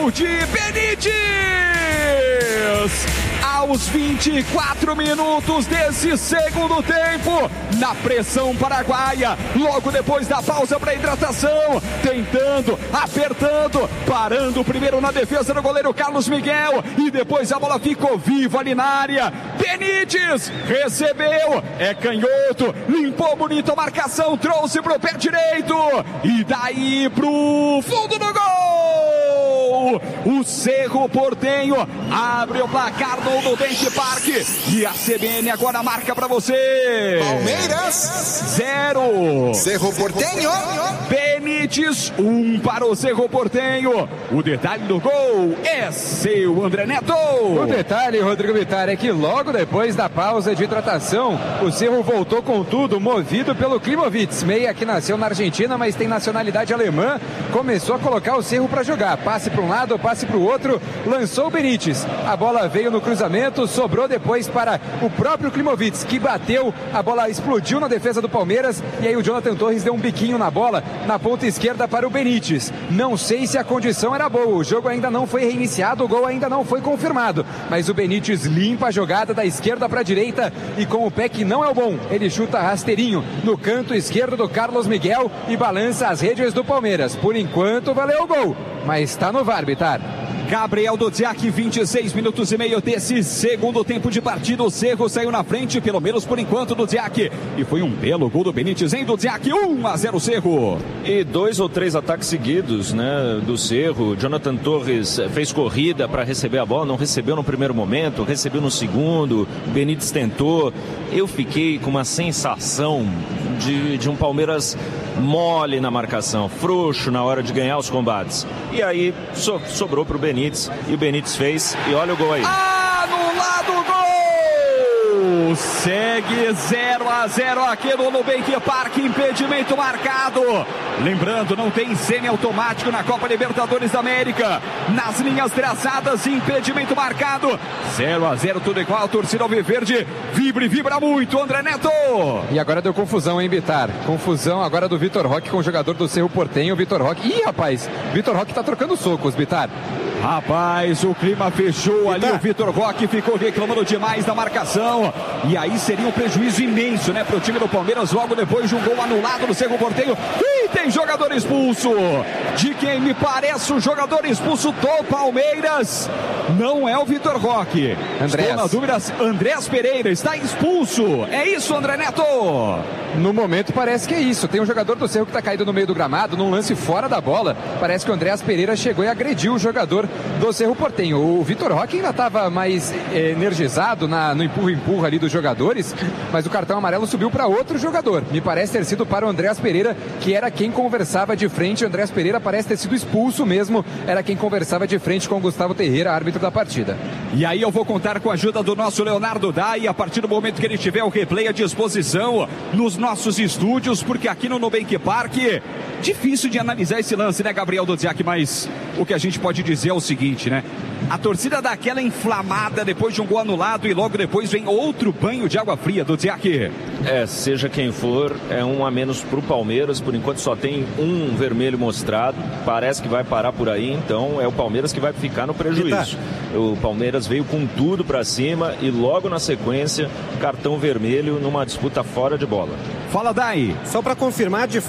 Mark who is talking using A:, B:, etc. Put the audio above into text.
A: gol de Benítez! Aos 24 minutos desse segundo tempo, na pressão paraguaia, logo depois da pausa para hidratação, tentando, apertando, parando primeiro na defesa do goleiro Carlos Miguel, e depois a bola ficou viva ali na área. Benítez recebeu, é canhoto, limpou bonito a marcação, trouxe pro pé direito, e daí pro fundo do gol! O Cerro Porteño abre o placar no Nubank Park, e a CBN agora marca pra você.
B: Palmeiras
A: 0,
B: Cerro Porteño.
A: Benítez 1 para o Cerro Porteño. O detalhe do gol é seu, André Neto.
C: O detalhe, Rodrigo Bittar, é que logo depois da pausa de hidratação, o Cerro voltou com tudo, movido pelo Klimovich, meia que nasceu na Argentina, mas tem nacionalidade alemã, começou a colocar o Cerro para jogar, passe para um lado, passe para o outro, lançou o Benítez, a bola veio no cruzamento, sobrou depois para o próprio Klimovich, que bateu, a bola explodiu na defesa do Palmeiras, e aí o Jonathan Torres deu um biquinho na bola, na ponta esquerda para o Benítez. Não sei se a condição era boa, o jogo ainda não foi reiniciado, o gol ainda não foi confirmado, mas o Benítez limpa a jogada da esquerda para a direita, e com o pé que não é o bom, ele chuta rasteirinho no canto esquerdo do Carlos Miguel e balança as redes do Palmeiras. Por enquanto valeu o gol, mas está no VAR, Bittar.
A: Gabriel Dudziak, 26 minutos e meio desse segundo tempo de partida. O Cerro saiu na frente, pelo menos por enquanto, Dudziak. E foi um belo gol do Benítez, hein, Dudziak? 1-0 Cerro.
D: E 2 ou 3 ataques seguidos, né, do Cerro. Jonathan Torres fez corrida para receber a bola, não recebeu no primeiro momento, recebeu no segundo. Benítez tentou. Eu fiquei com uma sensação de um Palmeiras mole na marcação, frouxo na hora de ganhar os combates. E aí sobrou pro Benítez, e o Benítez fez, e olha o gol aí.
A: Anulado o gol! Segue 0-0 aqui no Nubank Park, impedimento marcado. Lembrando, não tem semi-automático na Copa Libertadores da América. Nas linhas traçadas, impedimento marcado. 0-0, tudo igual, torcida alviverde vibra e vibra muito, André Neto.
C: E agora deu confusão, hein, Bittar? Confusão agora do Vitor Roque com o jogador do Cerro Porteño, o Vitor Roque. Ih, rapaz, Vitor Roque tá trocando socos, Bittar.
A: Rapaz, o clima fechou ali, o Vitor Roque ficou reclamando demais da marcação, e aí seria um prejuízo imenso, né, pro time do Palmeiras, logo depois de um gol anulado no Cerro Porteño. E tem jogador expulso, de quem me parece o jogador expulso do Palmeiras, não é o Vitor Roque. Estou na dúvida, Andrés Pereira está expulso, é isso, André Neto?
C: No momento parece que é isso, tem um jogador do Cerro que está caído no meio do gramado, num lance fora da bola, parece que o Andrés Pereira chegou e agrediu o jogador do Cerro Porteño. O Vitor Roque ainda estava mais energizado no empurra-empurra ali dos jogadores, mas o cartão amarelo subiu para outro jogador, me parece ter sido para o Andrés Pereira, que era quem conversava de frente. O Andrés Pereira parece ter sido expulso mesmo, era quem conversava de frente com o Gustavo Terreira, árbitro da partida.
A: E aí eu vou contar com a ajuda do nosso Leonardo Dai, a partir do momento que ele tiver o replay à disposição nos nossos estúdios, porque aqui no Nubank Park, difícil de analisar esse lance, né, Gabriel Dudziak, mas o que a gente pode dizer é o seguinte, né? A torcida dá aquela inflamada depois de um gol anulado e logo depois vem outro banho de água fria, Dudziak.
D: Seja quem for, é um a menos pro Palmeiras, por enquanto só tem um vermelho mostrado, parece que vai parar por aí, então é o Palmeiras que vai ficar no prejuízo. O Palmeiras veio com tudo pra cima e logo na sequência, cartão vermelho numa disputa fora de bola.
A: Fala, Dai.
E: Só para confirmar, de